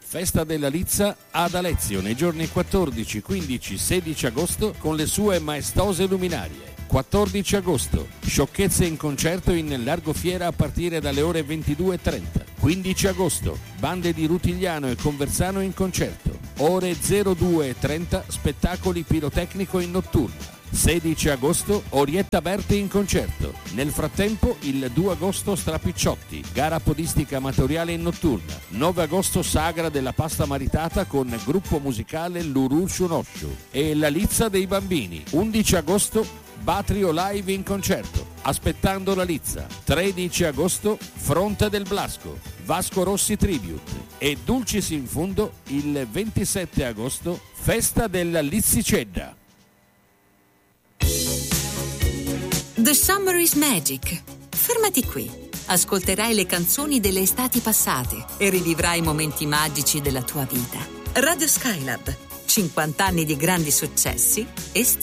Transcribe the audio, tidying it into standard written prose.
Festa della Lizza ad Alezio nei giorni 14, 15, 16 agosto con le sue maestose luminarie. 14 agosto, sciocchezze in concerto in Largofiera a partire dalle ore 22:30. 15 agosto, bande di Rutigliano e Conversano in concerto. Ore 02:30, spettacoli pirotecnico in notturna. 16 agosto, Orietta Berti in concerto. Nel frattempo, il 2 agosto Strapicciotti, gara podistica amatoriale in notturna. 9 agosto, Sagra della pasta maritata con gruppo musicale L'Urushu Noshu e La Lizza dei Bambini. 11 agosto, Batrio Live in concerto. Aspettando la Lizza. 13 agosto, Fronte del Blasco, Vasco Rossi Tribute. E Dulcis in Fundo, il 27 agosto, Festa della Lizzicedda. The Summer is Magic. Fermati qui. Ascolterai le canzoni delle estati passate e rivivrai momenti magici della tua vita. Radio Skylab. 50 anni di grandi successi estivi.